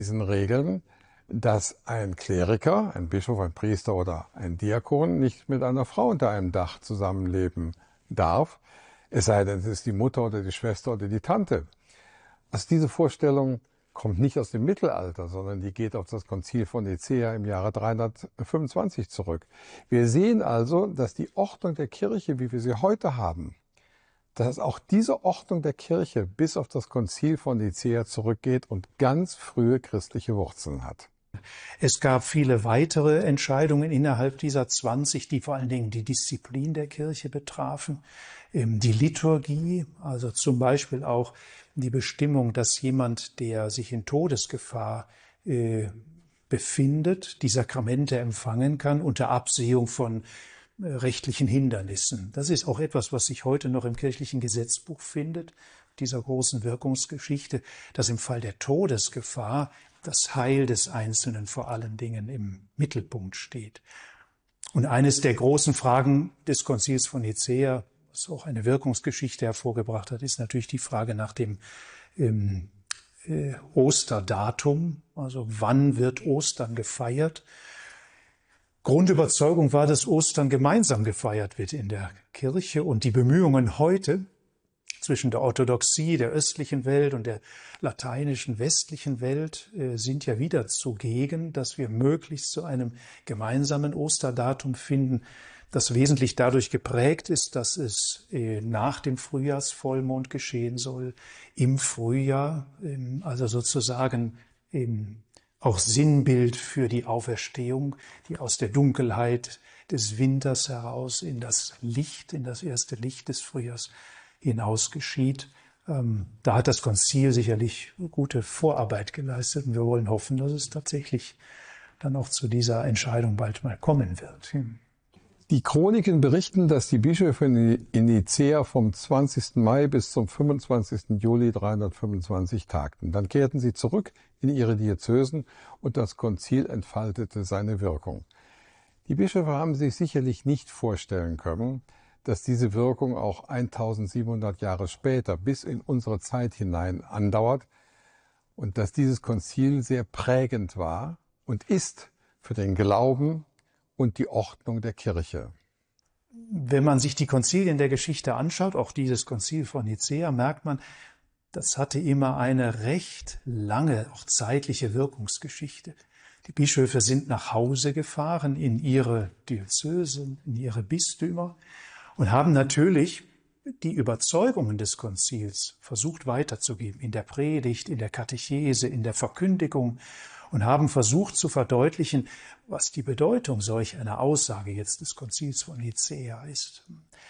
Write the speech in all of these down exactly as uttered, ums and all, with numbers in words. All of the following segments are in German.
diesen Regeln, dass ein Kleriker, ein Bischof, ein Priester oder ein Diakon nicht mit einer Frau unter einem Dach zusammenleben darf, es sei denn, es ist die Mutter oder die Schwester oder die Tante. Also diese Vorstellung kommt nicht aus dem Mittelalter, sondern die geht auf das Konzil von Nicäa im Jahre dreihundertfünfundzwanzig zurück. Wir sehen also, dass die Ordnung der Kirche, wie wir sie heute haben, dass auch diese Ordnung der Kirche bis auf das Konzil von Nicäa zurückgeht und ganz frühe christliche Wurzeln hat. Es gab viele weitere Entscheidungen innerhalb dieser zwanzig, die vor allen Dingen die Disziplin der Kirche betrafen, die Liturgie, also zum Beispiel auch die Bestimmung, dass jemand, der sich in Todesgefahr äh, befindet, die Sakramente empfangen kann unter Absehung von äh, rechtlichen Hindernissen. Das ist auch etwas, was sich heute noch im kirchlichen Gesetzbuch findet, dieser großen Wirkungsgeschichte, dass im Fall der Todesgefahr das Heil des Einzelnen vor allen Dingen im Mittelpunkt steht. Und eines der großen Fragen des Konzils von Nicäa, was auch eine Wirkungsgeschichte hervorgebracht hat, ist natürlich die Frage nach dem ähm, äh, Osterdatum, also wann wird Ostern gefeiert. Grundüberzeugung war, dass Ostern gemeinsam gefeiert wird in der Kirche, und die Bemühungen heute zwischen der Orthodoxie der östlichen Welt und der lateinischen westlichen Welt äh, sind ja wieder zugegen, dass wir möglichst zu einem gemeinsamen Osterdatum finden, das wesentlich dadurch geprägt ist, dass es äh, nach dem Frühjahrsvollmond geschehen soll, im Frühjahr, ähm, also sozusagen ähm, auch Sinnbild für die Auferstehung, die aus der Dunkelheit des Winters heraus in das Licht, in das erste Licht des Frühjahrs hinaus geschieht. Ähm, da hat das Konzil sicherlich gute Vorarbeit geleistet, und wir wollen hoffen, dass es tatsächlich dann auch zu dieser Entscheidung bald mal kommen wird. Die Chroniken berichten, dass die Bischöfe in Nicäa vom zwanzigsten Mai bis zum fünfundzwanzigsten Juli dreihundertfünfundzwanzig tagten. Dann kehrten sie zurück in ihre Diözesen und das Konzil entfaltete seine Wirkung. Die Bischöfe haben sich sicherlich nicht vorstellen können, dass diese Wirkung auch eintausendsiebenhundert Jahre später bis in unsere Zeit hinein andauert und dass dieses Konzil sehr prägend war und ist für den Glauben und die Ordnung der Kirche. Wenn man sich die Konzilien der Geschichte anschaut, auch dieses Konzil von Nicäa, merkt man, das hatte immer eine recht lange, auch zeitliche Wirkungsgeschichte. Die Bischöfe sind nach Hause gefahren in ihre Diözesen, in ihre Bistümer und haben natürlich die Überzeugungen des Konzils versucht weiterzugeben, in der Predigt, in der Katechese, in der Verkündigung, und haben versucht zu verdeutlichen, was die Bedeutung solch einer Aussage jetzt des Konzils von Nicäa ist.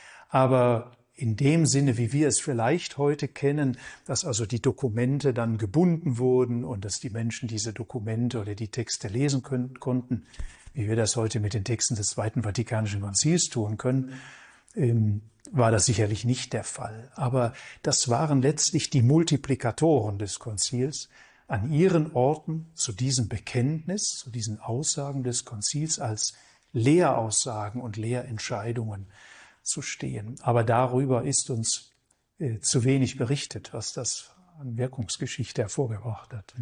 Aber in dem Sinne, wie wir es vielleicht heute kennen, dass also die Dokumente dann gebunden wurden und dass die Menschen diese Dokumente oder die Texte lesen können, konnten, wie wir das heute mit den Texten des Zweiten Vatikanischen Konzils tun können, ähm, war das sicherlich nicht der Fall. Aber das waren letztlich die Multiplikatoren des Konzils, an ihren Orten zu diesem Bekenntnis, zu diesen Aussagen des Konzils als Lehraussagen und Lehrentscheidungen zu stehen. Aber darüber ist uns äh, zu wenig berichtet, was das an Wirkungsgeschichte hervorgebracht hat.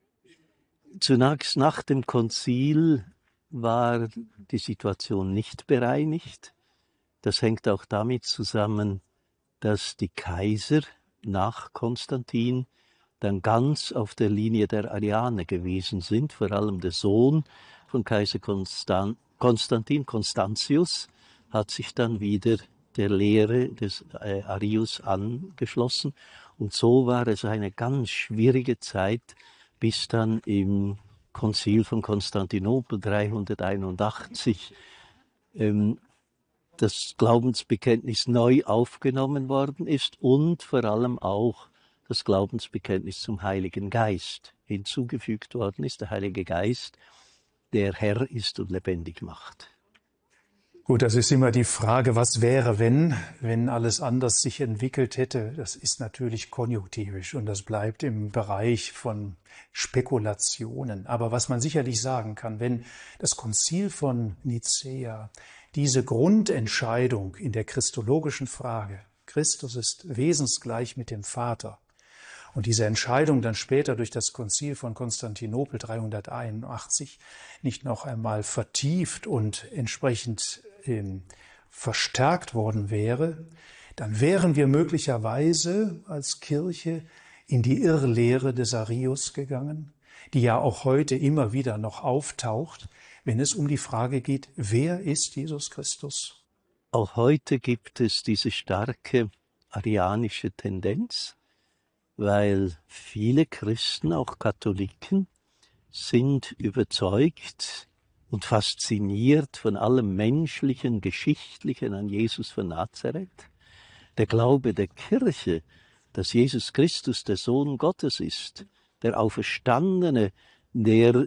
Zunächst nach dem Konzil war die Situation nicht bereinigt. Das hängt auch damit zusammen, dass die Kaiser nach Konstantin dann ganz auf der Linie der Arianer gewesen sind, vor allem der Sohn von Kaiser Konstan- Konstantin, Constantius, hat sich dann wieder der Lehre des äh, Arius angeschlossen. Und so war es eine ganz schwierige Zeit, bis dann im Konzil von Konstantinopel dreihunderteinundachtzig ähm, das Glaubensbekenntnis neu aufgenommen worden ist und vor allem auch das Glaubensbekenntnis zum Heiligen Geist hinzugefügt worden ist. Der Heilige Geist, der Herr ist und lebendig macht. Gut, das ist immer die Frage, was wäre, wenn, wenn alles anders sich entwickelt hätte. Das ist natürlich konjunktivisch und das bleibt im Bereich von Spekulationen. Aber was man sicherlich sagen kann, wenn das Konzil von Nicäa diese Grundentscheidung in der christologischen Frage, Christus ist wesensgleich mit dem Vater, Und diese Entscheidung dann später durch das Konzil von Konstantinopel dreihunderteinundachtzig nicht noch einmal vertieft und entsprechend ähm, verstärkt worden wäre, dann wären wir möglicherweise als Kirche in die Irrlehre des Arius gegangen, die ja auch heute immer wieder noch auftaucht, wenn es um die Frage geht, wer ist Jesus Christus? Auch heute gibt es diese starke arianische Tendenz, weil viele Christen, auch Katholiken, sind überzeugt und fasziniert von allem Menschlichen, Geschichtlichen an Jesus von Nazareth. Der Glaube der Kirche, dass Jesus Christus der Sohn Gottes ist, der Auferstandene, der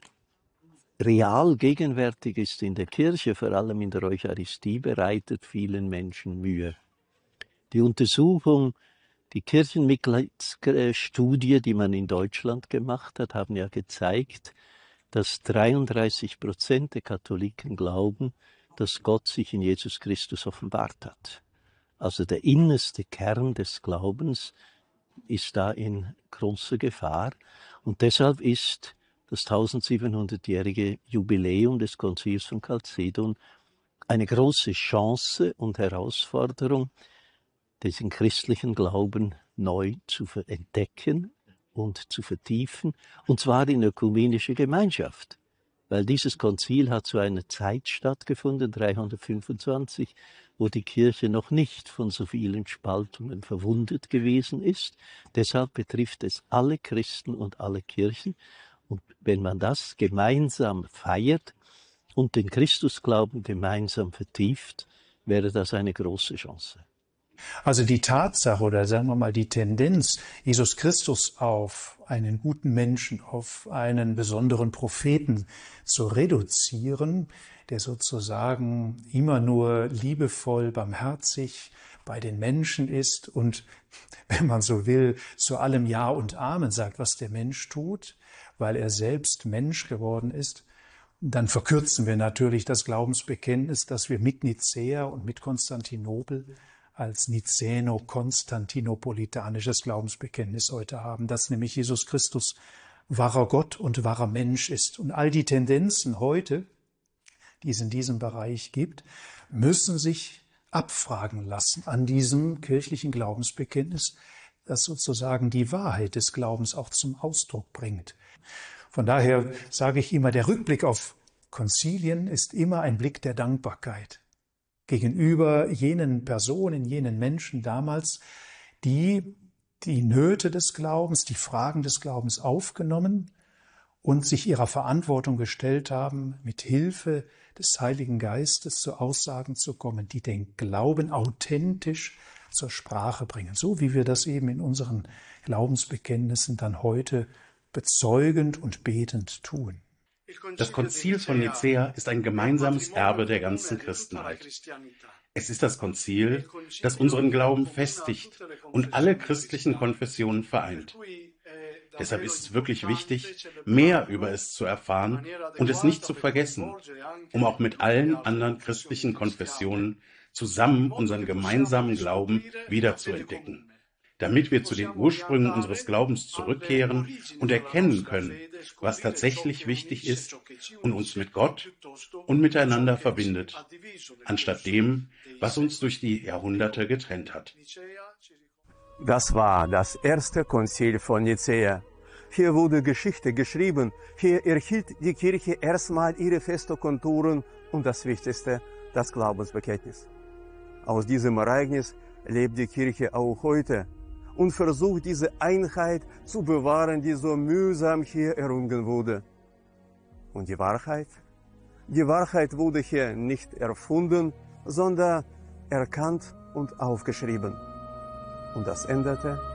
real gegenwärtig ist in der Kirche, vor allem in der Eucharistie, bereitet vielen Menschen Mühe. Die Untersuchung, die Kirchenmitgliedsstudie, die man in Deutschland gemacht hat, haben ja gezeigt, dass dreiunddreißig Prozent der Katholiken glauben, dass Gott sich in Jesus Christus offenbart hat. Also der innerste Kern des Glaubens ist da in großer Gefahr. Und deshalb ist das tausendsiebenhundertjährige Jubiläum des Konzils von Chalcedon eine große Chance und Herausforderung, diesen christlichen Glauben neu zu entdecken und zu vertiefen, und zwar in ökumenischer Gemeinschaft. Weil dieses Konzil hat zu einer Zeit stattgefunden, dreihundertfünfundzwanzig, wo die Kirche noch nicht von so vielen Spaltungen verwundet gewesen ist. Deshalb betrifft es alle Christen und alle Kirchen. Und wenn man das gemeinsam feiert und den Christusglauben gemeinsam vertieft, wäre das eine große Chance. Also die Tatsache oder sagen wir mal die Tendenz, Jesus Christus auf einen guten Menschen, auf einen besonderen Propheten zu reduzieren, der sozusagen immer nur liebevoll, barmherzig bei den Menschen ist und, wenn man so will, zu allem Ja und Amen sagt, was der Mensch tut, weil er selbst Mensch geworden ist, dann verkürzen wir natürlich das Glaubensbekenntnis, das wir mit Nicäa und mit Konstantinopel als nizäno-konstantinopolitanisches Glaubensbekenntnis heute haben, dass nämlich Jesus Christus wahrer Gott und wahrer Mensch ist. Und all die Tendenzen heute, die es in diesem Bereich gibt, müssen sich abfragen lassen an diesem kirchlichen Glaubensbekenntnis, das sozusagen die Wahrheit des Glaubens auch zum Ausdruck bringt. Von daher sage ich immer, der Rückblick auf Konzilien ist immer ein Blick der Dankbarkeit gegenüber jenen Personen, jenen Menschen damals, die die Nöte des Glaubens, die Fragen des Glaubens aufgenommen und sich ihrer Verantwortung gestellt haben, mit Hilfe des Heiligen Geistes zu Aussagen zu kommen, die den Glauben authentisch zur Sprache bringen, so wie wir das eben in unseren Glaubensbekenntnissen dann heute bezeugend und betend tun. Das Konzil von Nicäa ist ein gemeinsames Erbe der ganzen Christenheit. Es ist das Konzil, das unseren Glauben festigt und alle christlichen Konfessionen vereint. Deshalb ist es wirklich wichtig, mehr über es zu erfahren und es nicht zu vergessen, um auch mit allen anderen christlichen Konfessionen zusammen unseren gemeinsamen Glauben wiederzuentdecken, damit wir zu den Ursprüngen unseres Glaubens zurückkehren und erkennen können, was tatsächlich wichtig ist und uns mit Gott und miteinander verbindet, anstatt dem, was uns durch die Jahrhunderte getrennt hat. Das war das erste Konzil von Nicäa. Hier wurde Geschichte geschrieben, hier erhielt die Kirche erstmal ihre festen Konturen und das Wichtigste, das Glaubensbekenntnis. Aus diesem Ereignis lebt die Kirche auch heute und versucht, diese Einheit zu bewahren, die so mühsam hier errungen wurde. Und die Wahrheit? Die Wahrheit wurde hier nicht erfunden, sondern erkannt und aufgeschrieben. Und das änderte